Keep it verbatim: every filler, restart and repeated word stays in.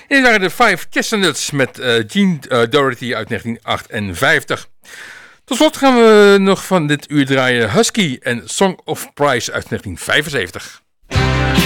En dit waren de Five Chestnuts met uh, Gene uh, Doherty uit negentien achtenvijftig. Tot slot gaan we nog van dit uur draaien Husky en Song of Price uit negentien vijfenzeventig.